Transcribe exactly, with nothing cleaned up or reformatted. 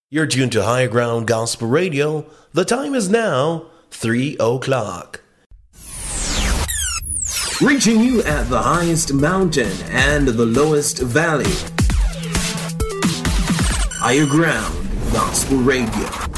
You're tuned to Higher Ground Gospel Radio. The time is now three o'clock. Reaching you at the highest mountain and the lowest valley. Higher Ground Gospel Radio.